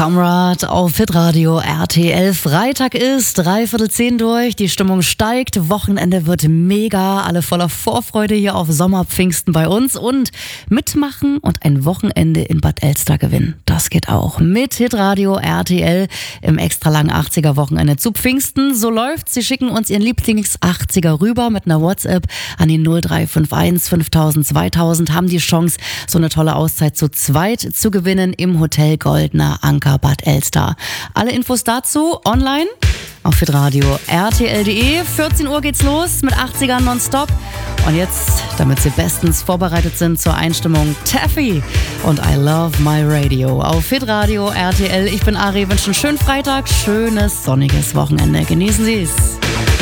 Samrat auf Hitradio RTL. Freitag ist 9:45 durch, die Stimmung steigt, Wochenende wird mega, alle voller Vorfreude hier auf Sommerpfingsten bei uns und mitmachen und ein Wochenende in Bad Elster gewinnen. Das geht auch mit Hitradio RTL im extra langen 80er Wochenende zu Pfingsten. So läuft's, Sie schicken uns Ihren Lieblings-80er rüber mit einer WhatsApp an die 0351 5000 2000, haben die Chance, so eine tolle Auszeit zu zweit zu gewinnen im Hotel Goldener Anker Bad Elster. Alle Infos dazu online auf hitradio rtl.de. 14 Uhr geht's los mit 80ern nonstop. Und jetzt, damit Sie bestens vorbereitet sind zur Einstimmung, Taffy und I Love My Radio auf Hitradio RTL. Ich bin Ari, wünsche einen schönen Freitag, schönes sonniges Wochenende. Genießen Sie es.